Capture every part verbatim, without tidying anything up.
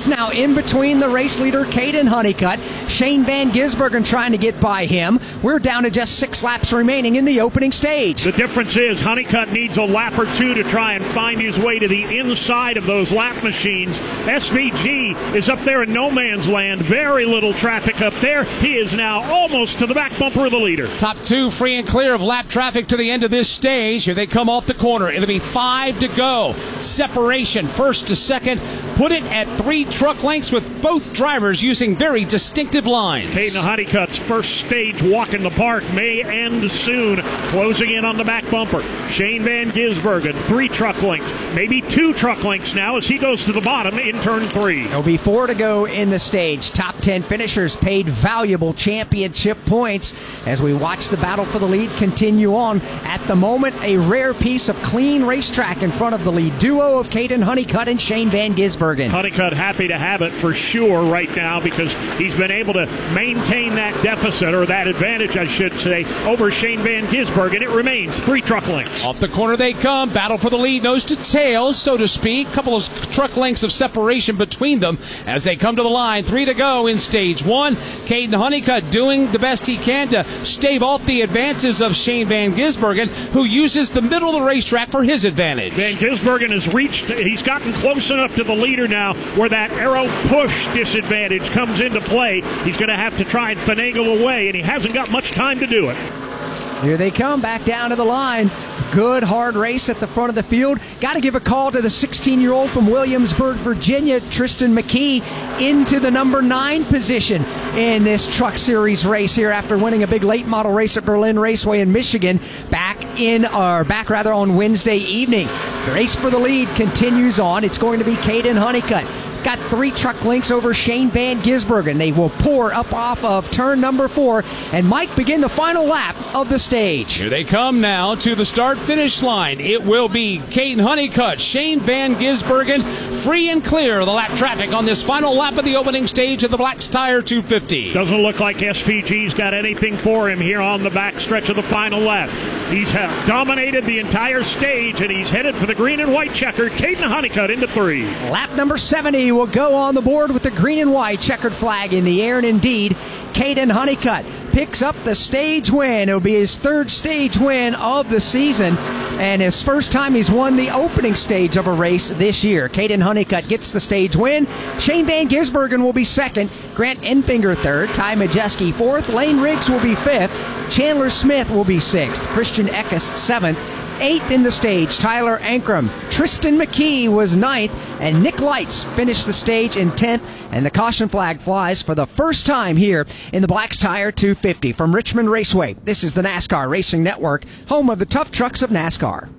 It's now in between the race leader, Caden Honeycutt. Shane Van Gisbergen trying to get by him. We're down to just six laps remaining in the opening stage. The difference is Honeycutt needs a lap or two to try and find his way to the inside of those lap machines. S V G is up there in no man's land. Very little traffic up there. He is now almost to the back bumper of the leader. Top two free and clear of lap traffic to the end of this stage. Here they come off the corner. It'll be five to go. Separation first to second. Put it at three truck lengths with both drivers using very distinctive lines. Caden Honeycutt's first stage walk in the park may end soon. Closing in on the back bumper. Shane Van Gisbergen, three truck lengths. Maybe two truck lengths now as he goes to the bottom in turn three. There'll be four to go in the stage. Top ten finishers paid valuable championship points as we watch the battle for the lead continue on. At the moment, a rare piece of clean racetrack in front of the lead duo of Caden Honeycutt and Shane Van Gisbergen. Honeycutt happy to have it for sure right now because he's been able to maintain that deficit, or that advantage, I should say, over Shane Van Gisbergen. It remains three truck lengths. Off the corner they come. Battle for the lead, nose to tail, so to speak. Couple of truck lengths of separation between them as they come to the line. Three to go in stage one. Caden Honeycutt doing the best he can to stave off the advances of Shane Van Gisbergen, who uses the middle of the racetrack for his advantage. Van Gisbergen has reached, he's gotten close enough to the leader now where that arrow push disadvantage comes into play. He's going to have to try and finagle away, and he hasn't got much time to do it. Here they come back down to the line. Good hard race at the front of the field. Got to give a call to the sixteen-year-old from Williamsburg, Virginia, Tristan McKee, into the number nine position in this Truck Series race here after winning a big late model race at Berlin Raceway in Michigan back in, or back rather on Wednesday evening. The race for the lead continues on. It's going to be Caden Honeycutt. Got three truck lengths over Shane Van Gisbergen. They will pour up off of turn number four and might begin the final lap of the stage. Here they come now to the start-finish line. It will be Caden Honeycutt, Shane Van Gisbergen, free and clear of the lap traffic on this final lap of the opening stage of the Black's Tire two fifty. Doesn't look like S V G's got anything for him here on the back stretch of the final lap. He's dominated the entire stage, and he's headed for the green and white checkered. Caden Honeycutt into three. Lap number seventy will go on the board with the green and white checkered flag in the air, and indeed, Caden Honeycutt picks up the stage win. It'll be his third stage win of the season and his first time he's won the opening stage of a race this year. Caden Honeycutt gets the stage win. Shane Van Gisbergen will be second. Grant Enfinger third. Ty Majeski fourth. Lane Riggs will be fifth. Chandler Smith will be sixth. Christian Eckes seventh. Eighth in the stage, Tyler Ankrum. Tristan McKee was ninth, and Nick Lights finished the stage in tenth, and the caution flag flies for the first time here in the Black's Tire two fifty. From Richmond Raceway, this is the NASCAR Racing Network, home of the tough trucks of NASCAR.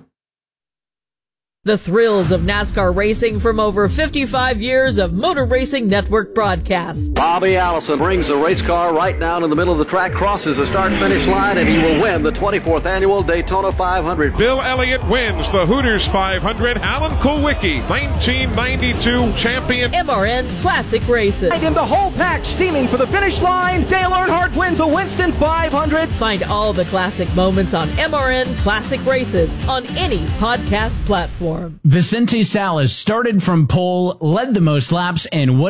The thrills of NASCAR racing from over fifty-five years of Motor Racing Network broadcasts. Bobby Allison brings the race car right down in the middle of the track, crosses the start-finish line, and he will win the twenty-fourth annual Daytona five hundred. Bill Elliott wins the Hooters five hundred. Alan Kulwicki, nineteen ninety-two champion. M R N Classic Races. And in the whole pack steaming for the finish line, Dale Earnhardt wins a Winston five hundred. Find all the classic moments on M R N Classic Races on any podcast platform. Vicente Salas started from pole, led the most laps, and what